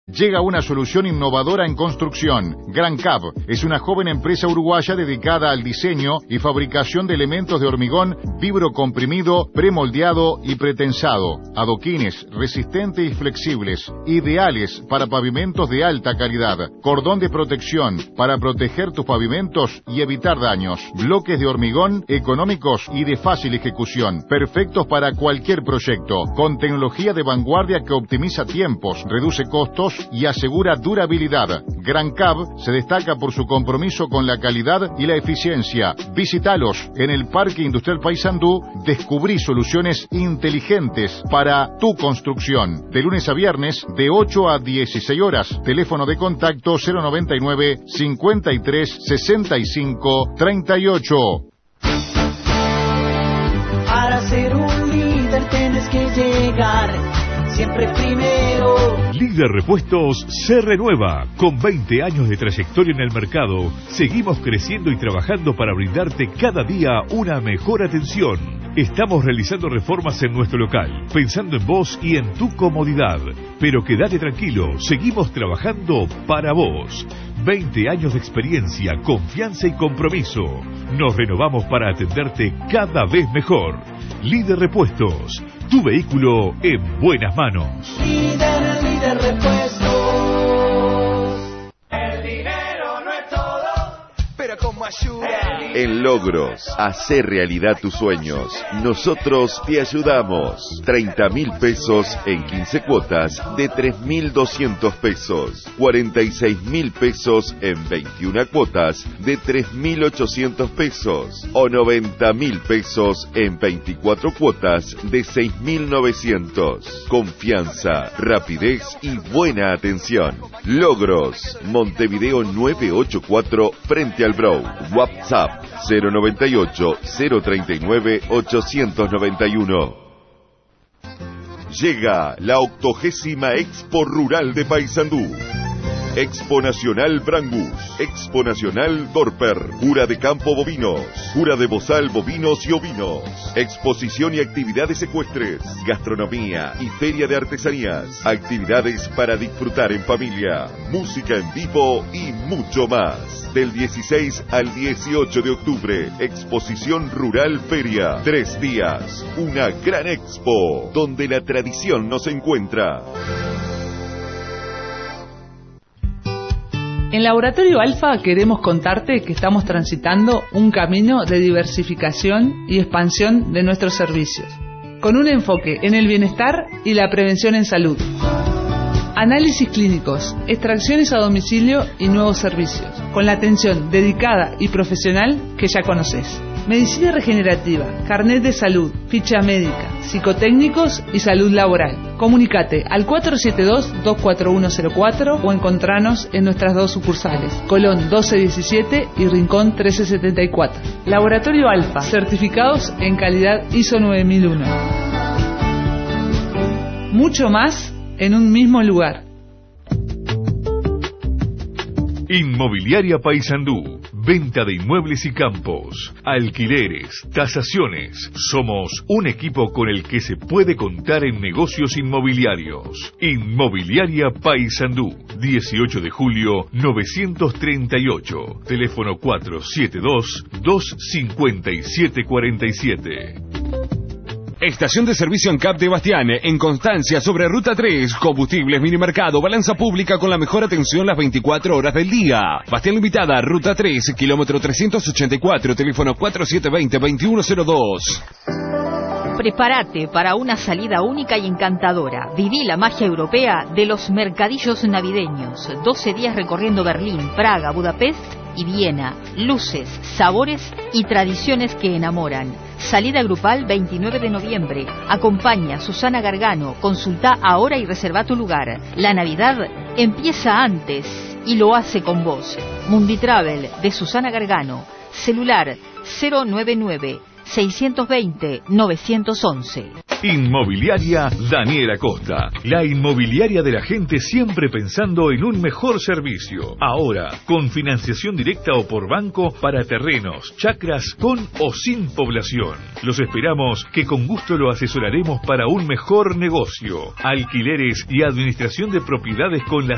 Llega una solución innovadora en construcción. Gran Cab es una joven empresa uruguaya dedicada al diseño y fabricación de elementos de hormigón vibrocomprimido, premoldeado y pretensado. Adoquines resistentes y flexibles, ideales para pavimentos de alta calidad. Cordón de protección para proteger tus pavimentos y evitar daños. Bloques de hormigón económicos y de fácil ejecución. Perfectos para cualquier proyecto. Con tecnología de vanguardia que optimiza tiempos, reduce costos y asegura durabilidad. Gran Cab se destaca por su compromiso con la calidad y la eficiencia. Visítalos en el Parque Industrial Paysandú. Descubrí soluciones inteligentes para tu construcción. De lunes a viernes, de 8 a 16 horas. Teléfono de contacto 099 53 65 38. Para ser un líder tienes que llegar siempre primero. Líder Repuestos se renueva. Con 20 años de trayectoria en el mercado, seguimos creciendo y trabajando para brindarte cada día una mejor atención. Estamos realizando reformas en nuestro local, pensando en vos y en tu comodidad. Pero quédate tranquilo, seguimos trabajando para vos. 20 años de experiencia, confianza y compromiso. Nos renovamos para atenderte cada vez mejor. Líder Repuestos, tu vehículo en buenas manos. Líder Repuestos. El dinero no es todo, pero como ayuda. En Logros, hacer realidad tus sueños. Nosotros te ayudamos. 30.000 pesos en 15 cuotas de 3.200 pesos. 46.000 pesos en 21 cuotas de 3.800 pesos. O 90.000 pesos en 24 cuotas de 6.900. Confianza, rapidez y buena atención. Logros, Montevideo 984 frente al Brou. WhatsApp 098-039-891. Llega la 80ª Expo Rural de Paysandú. Expo Nacional Brangus, Expo Nacional Dorper, Jura de Campo Bovinos, Jura de Bozal Bovinos y Ovinos, exposición y actividades ecuestres, gastronomía y feria de artesanías, actividades para disfrutar en familia, música en vivo y mucho más. Del 16 al 18 de octubre, Exposición Rural Feria, 3 días, una gran expo, donde la tradición nos encuentra. En Laboratorio Alfa queremos contarte que estamos transitando un camino de diversificación y expansión de nuestros servicios, con un enfoque en el bienestar y la prevención en salud. Análisis clínicos, extracciones a domicilio y nuevos servicios, con la atención dedicada y profesional que ya conoces. Medicina regenerativa, carnet de salud, ficha médica, psicotécnicos y salud laboral. Comunicate al 472-24104 o encontranos en nuestras 2 sucursales, Colón 1217 y Rincón 1374. Laboratorio Alfa, certificados en calidad ISO 9001. Mucho más en un mismo lugar. Inmobiliaria Paysandú. Venta de inmuebles y campos, alquileres, tasaciones. Somos un equipo con el que se puede contar en negocios inmobiliarios. Inmobiliaria Paysandú, 18 de julio 938. Teléfono 472-257-47. Estación de servicio en Cap de Bastián, en Constancia, sobre Ruta 3, combustibles, minimercado, balanza pública con la mejor atención las 24 horas del día. Bastián Limitada, Ruta 3, kilómetro 384, teléfono 4720-2102. Prepárate para una salida única y encantadora. Viví la magia europea de los mercadillos navideños. 12 días recorriendo Berlín, Praga, Budapest y Viena. Luces, sabores y tradiciones que enamoran. Salida grupal 29 de noviembre. Acompaña a Susana Gargano. Consulta ahora y reserva tu lugar. La Navidad empieza antes y lo hace con vos. Munditravel de Susana Gargano. Celular 099-620-911. Inmobiliaria Daniela Costa. La inmobiliaria de la gente, siempre pensando en un mejor servicio. Ahora, con financiación directa o por banco para terrenos, chacras con o sin población. Los esperamos, que con gusto lo asesoraremos para un mejor negocio. Alquileres y administración de propiedades con la